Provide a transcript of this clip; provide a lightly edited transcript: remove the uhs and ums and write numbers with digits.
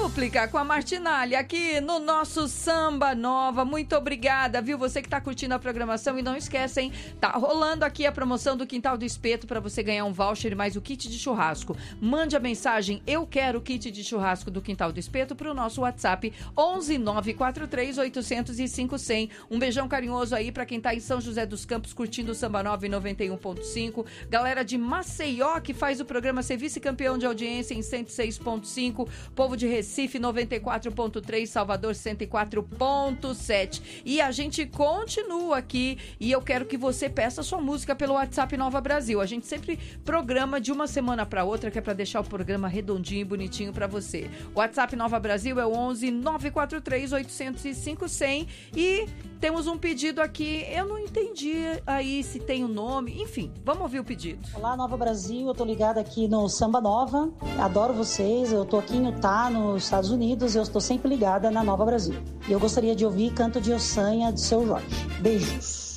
Súplica com a Martinalha aqui no nosso Samba Nova. Muito obrigada, viu? Você que tá curtindo a programação e não esquece, hein? Tá rolando aqui a promoção do Quintal do Espeto para você ganhar um voucher e mais o kit de churrasco. Mande a mensagem "Eu quero o kit de churrasco do Quintal do Espeto" pro nosso WhatsApp 11 943 805 100. Um beijão carinhoso aí para quem tá em São José dos Campos curtindo o Samba Nova em 91.5. Galera de Maceió que faz o programa ser vice-campeão de audiência em 106.5. Povo de Recife 94.3, Salvador 104.7. E a gente continua aqui e eu quero que você peça sua música pelo WhatsApp Nova Brasil. A gente sempre programa de uma semana para outra, que é para deixar o programa redondinho e bonitinho para você. O WhatsApp Nova Brasil é o 11 943 805 100 e temos um pedido aqui, eu não entendi aí se tem o nome, enfim, vamos ouvir o pedido. Olá, Nova Brasil, eu tô ligada aqui no Samba Nova, adoro vocês, eu tô aqui em Utah, nos Estados Unidos, eu estou sempre ligada na Nova Brasil. E eu gostaria de ouvir Canto de Ossanha, de Seu Jorge. Beijos.